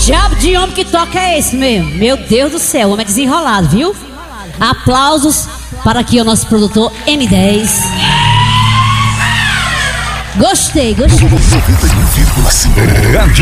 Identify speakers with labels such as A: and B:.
A: diabo de homem que toca é esse mesmo? Meu Deus do céu, o homem é desenrolado, viu? Aplausos para aqui o nosso produtor M10. Gostei.
B: 91,5 Rádio